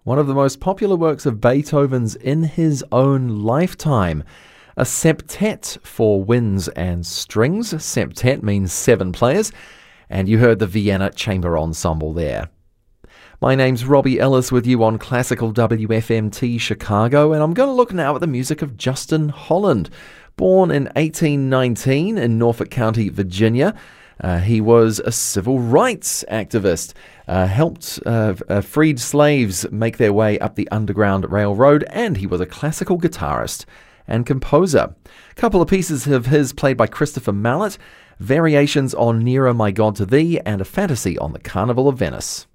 one of the most popular works of Beethoven's in his own lifetime. A septet for winds and strings. Septet means 7 players, and you heard the Vienna Chamber Ensemble there. My name's Robbie Ellis with you on Classical WFMT Chicago, and I'm going to look now at the music of Justin Holland. Born in 1819 in Norfolk County, Virginia, he was a civil rights activist, helped freed slaves make their way up the Underground Railroad, and he was a classical guitarist and composer. A couple of pieces of his played by Christopher Mallet, variations on Nearer My God to Thee, and a fantasy on the Carnival of Venice.